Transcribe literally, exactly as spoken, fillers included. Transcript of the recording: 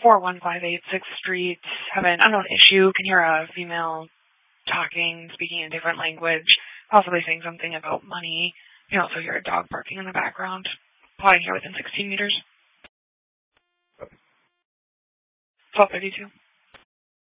four one five eight sixth Street. Have an unknown issue. Can hear a female talking, speaking a different language, possibly saying something about money. You can also hear a dog barking in the background. Plotting here within sixteen meters. twelve thirty-two.